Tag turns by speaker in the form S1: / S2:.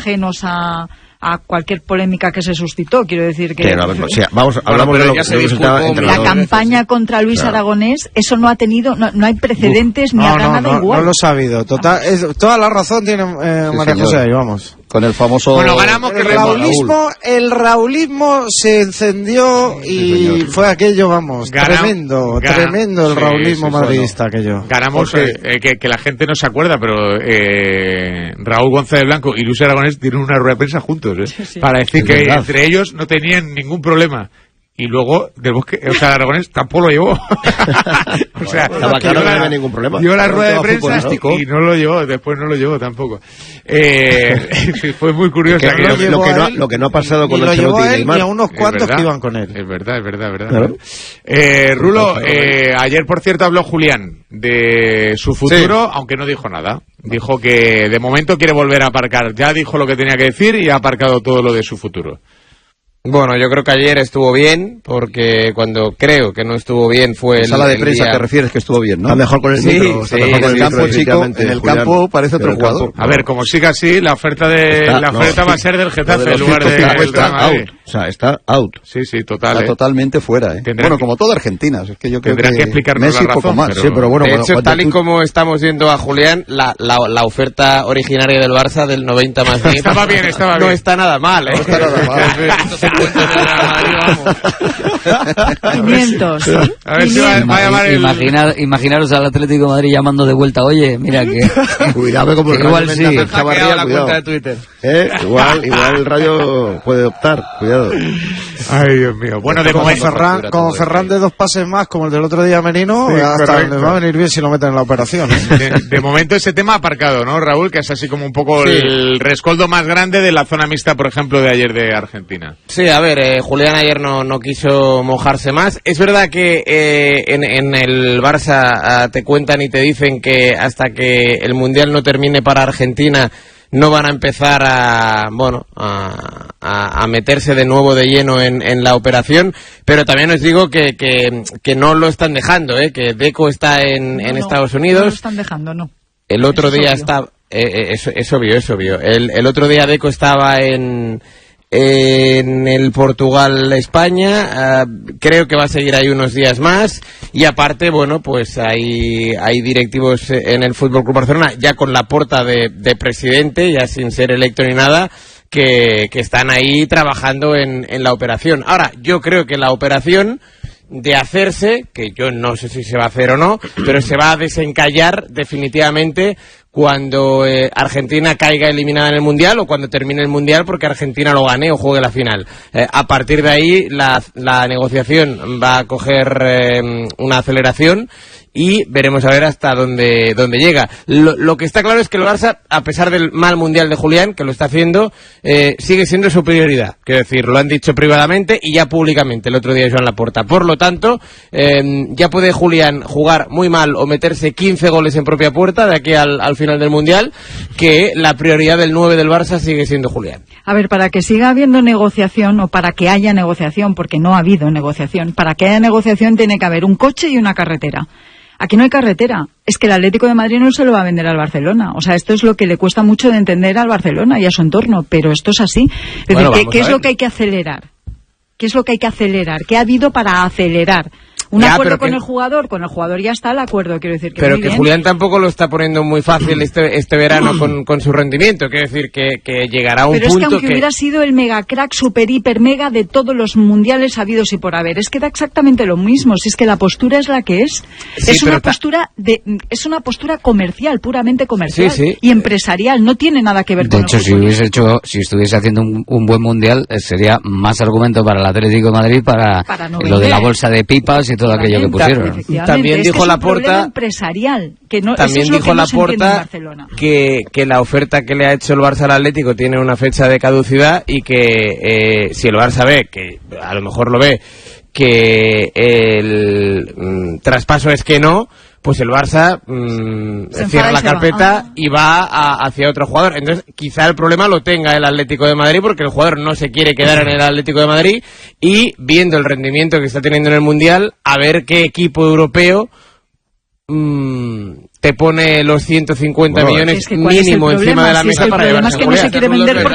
S1: ajenos a cualquier polémica que se suscitó. Quiero decir que...
S2: hablamos de lo que se discutaba entre
S1: la campaña contra Luis Aragonés, eso no ha tenido, no hay precedentes ni habrá nada igual.
S3: No lo ha habido. Toda la razón tiene María José ahí, vamos.
S4: Con el famoso...
S5: Bueno, ganamos
S3: el raulismo se encendió y fue aquello, vamos, tremendo el raulismo madridista aquello.
S5: Ganamos, que la gente no se acuerda, pero Raúl González Blanco y Luis Aragonés tienen una rueda de prensa juntos, para decir que entre ellos no tenían ningún problema. Y luego, del Bosque, Aragonés tampoco lo llevó. O sea,
S2: estaba claro que no había ningún problema.
S5: Dio la rueda de prensa y no lo llevó, después no lo llevó tampoco. Fue muy curioso.
S2: Lo que no ha pasado con
S3: el Chelotti y Neymar. Y a unos cuantos que iban con él.
S5: Es verdad. Claro. Rulo, ayer, por cierto, habló Julián de su futuro, aunque no dijo nada. Dijo que de momento quiere volver a aparcar. Ya dijo lo que tenía que decir y ha aparcado todo lo de su futuro.
S6: Bueno, yo creo que ayer estuvo bien, porque cuando creo que no estuvo bien fue
S4: en sala de prensa día... te refieres que estuvo bien, ¿no?
S2: Está mejor con el micro.
S4: Sí, en el campo, chico, en el campo parece otro jugador.
S5: A ver, como siga así, la oferta va a ser del Getafe en lugar del Real Madrid.
S4: O sea, está out.
S5: Sí, total.
S4: Está totalmente fuera,
S5: Bueno,
S4: como toda Argentina. Es que yo creo
S5: que explicarnos
S4: Messi
S5: la razón,
S4: poco más.
S5: Pero...
S4: Sí, pero bueno,
S6: de hecho, tal y como estamos viendo a Julián, la oferta originaria del Barça del 90 más 10
S5: estaba bien.
S6: No está nada mal, ¿eh?
S4: No está nada mal.
S1: 500.
S5: A ver si va a llamar
S7: Imaginaros al Atlético de Madrid llamando de vuelta, oye, mira que...
S2: Cuidado como el
S7: igual
S2: Rayo
S7: sí.
S6: Hackeado la cuenta de Twitter.
S2: Igual el Rayo puede optar, cuidado.
S5: Ay, Dios mío. Bueno, de momento...
S3: Como Ferran de 2 pases más, como el del otro día Merino, hasta les va a venir bien si lo meten en la operación.
S5: De momento ese tema aparcado, ¿no, Raúl? Que es así como un poco el rescoldo más grande de la zona mixta, por ejemplo, de ayer de Argentina.
S6: Sí, a ver, Julián ayer no quiso mojarse más. Es verdad que en el Barça te cuentan y te dicen que hasta que el Mundial no termine para Argentina no van a empezar a meterse de nuevo de lleno en la operación, pero también os digo que no lo están dejando, que Deco está en Estados Unidos.
S1: No lo están dejando, no.
S6: El otro día está... es obvio. El otro día Deco estaba en el Portugal-España, creo que va a seguir ahí unos días más, y aparte, bueno, pues hay directivos en el Fútbol Club Barcelona, ya con Laporta de presidente, ya sin ser electo ni nada, que están ahí trabajando en la operación. Ahora, yo creo que la operación de hacerse, que yo no sé si se va a hacer o no, pero se va a desencallar definitivamente cuando Argentina caiga eliminada en el Mundial o cuando termine el Mundial porque Argentina lo gane o juegue la final. A partir de ahí la negociación va a coger una aceleración y veremos a ver hasta dónde llega. Lo que está claro es que el Barça, a pesar del mal Mundial de Julián, que lo está haciendo, sigue siendo su prioridad. Quiero decir, lo han dicho privadamente y ya públicamente el otro día Joan Laporta. Por lo tanto, ya puede Julián jugar muy mal o meterse 15 goles en propia puerta de aquí al final del Mundial, que la prioridad del 9 del Barça sigue siendo Julián.
S1: A ver, para que siga habiendo negociación o para que haya negociación, porque no ha habido negociación, para que haya negociación tiene que haber un coche y una carretera. Aquí no hay carretera. Es que el Atlético de Madrid no se lo va a vender al Barcelona. O sea, esto es lo que le cuesta mucho de entender al Barcelona y a su entorno, pero esto es así. Es decir, ¿qué es lo que hay que acelerar? ¿Qué es lo que hay que acelerar? ¿Qué ha habido para acelerar? Un acuerdo con el jugador ya está el acuerdo, quiero decir que
S6: pero
S1: muy
S6: que
S1: bien.
S6: Julián tampoco lo está poniendo muy fácil este verano con su rendimiento, quiero decir que llegará a un
S1: pero
S6: punto
S1: es que aunque hubiera sido el mega crack, super hiper mega de todos los mundiales habidos y por haber, es que da exactamente lo mismo, si es que la postura es la que es. Sí, es una postura comercial, puramente comercial y empresarial, no tiene nada que ver con
S7: de hecho, si estuviese haciendo un buen mundial, sería más argumento para el Atlético de Madrid para no lo de la bolsa de pipas y todo aquello que pusieron.
S6: También dijo Laporta
S1: empresarial, que no,
S6: también
S1: eso es
S6: dijo Laporta que la oferta que le ha hecho el Barça al Atlético tiene una fecha de caducidad y que si el Barça ve, que a lo mejor lo ve, que el traspaso es que no, pues el Barça cierra la carpeta y va hacia otro jugador. Entonces, quizá el problema lo tenga el Atlético de Madrid, porque el jugador no se quiere quedar en el Atlético de Madrid, y viendo el rendimiento que está teniendo en el Mundial, a ver qué equipo europeo te pone los 150 millones mínimo encima de la mesa para llevarse a Julián.